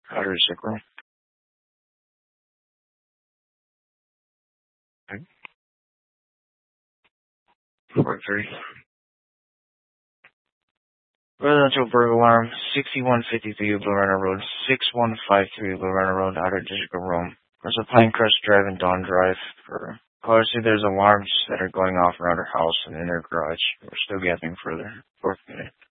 Outer District Room. 4-3. Residential burglar alarm, 6153 Lorena Road, 6153 Lorena Road, Outer District of Rome. There's a Pinecrest Drive and Dawn Drive. Obviously, there's alarms that are going off around her house and in her garage. We're still gathering further. 4th minute.